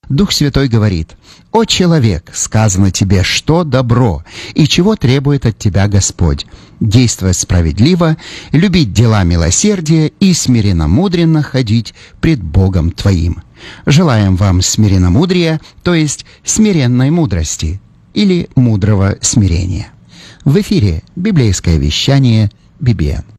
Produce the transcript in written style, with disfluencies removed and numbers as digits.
Дух Святой говорит: «О человек, сказано тебе, что добро, и чего требует от тебя Господь: действовать справедливо, любить дела милосердия и смиренно-мудренно ходить пред Богом твоим». Желаем вам смиренно-мудрия, то есть смиренной мудрости или мудрого смирения. В эфире библейское вещание BBN.